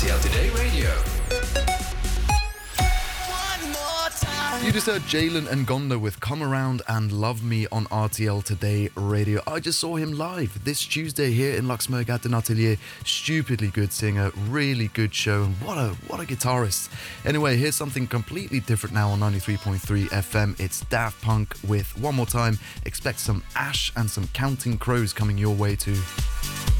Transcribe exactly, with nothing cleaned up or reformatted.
T L Today Radio. You just heard Jalen Ngonda with Come Around and Love Me on R T L Today Radio. I just saw him live this Tuesday here in Luxembourg at Den Atelier. Stupidly good singer, really good show, and what a what a guitarist. Anyway, here's something completely different now on ninety-three point three F M. It's Daft Punk with One More Time. Expect some Ash and some Counting Crows coming your way too.